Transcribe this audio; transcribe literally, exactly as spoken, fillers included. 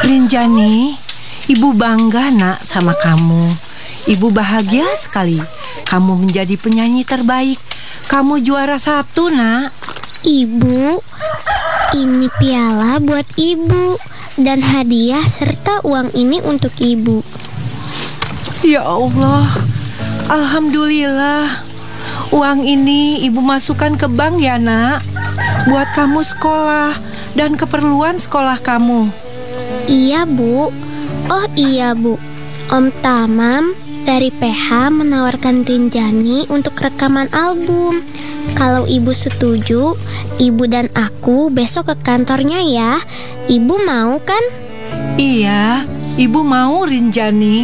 Rinjani, ibu bangga nak sama kamu. Ibu bahagia sekali. Kamu menjadi penyanyi terbaik. Kamu juara satu nak. Ibu, ini piala buat ibu dan hadiah serta uang ini untuk ibu. Ya Allah, alhamdulillah. Uang ini ibu masukkan ke bank ya nak, buat kamu sekolah dan keperluan sekolah kamu. Iya bu. Oh iya bu, Om Tamam dari P H menawarkan Rinjani untuk rekaman album. Kalau ibu setuju, ibu dan aku besok ke kantornya ya. Ibu mau kan? Iya, ibu mau Rinjani.